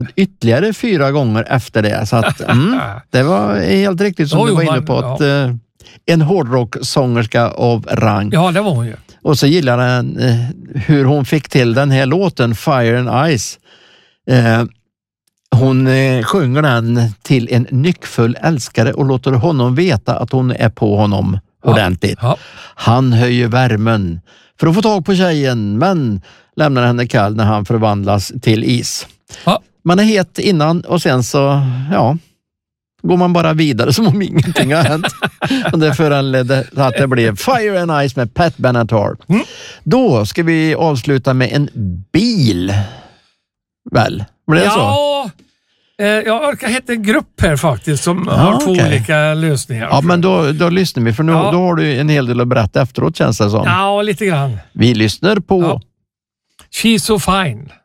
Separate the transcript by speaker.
Speaker 1: ytterligare 4 gånger efter det. Så att, det var helt riktigt som du var inne på. Att, en hårdrocksångerska av rang.
Speaker 2: Ja, det var hon ju.
Speaker 1: Och så gillar han hur hon fick till den här låten Fire and Ice. Hon sjunger den till en nyckfull älskare och låter honom veta att hon är på honom ordentligt. Ja. Han höjer värmen för att få tag på tjejen, men lämnar henne kall när han förvandlas till is. Ja. Man är het innan och sen så, går man bara vidare som om ingenting har hänt. Och det föranledde att det blev Fire and Ice med Pat Benatar. Då ska vi avsluta med en bil. Väl? Var det så?
Speaker 2: Jag orkar heta en grupp här faktiskt som har 2 olika lösningar.
Speaker 1: Ja, men då lyssnar vi, för nu då har du en hel del att berätta efteråt, känns det som.
Speaker 2: Ja, lite grann.
Speaker 1: Vi lyssnar på
Speaker 2: She's So Fine.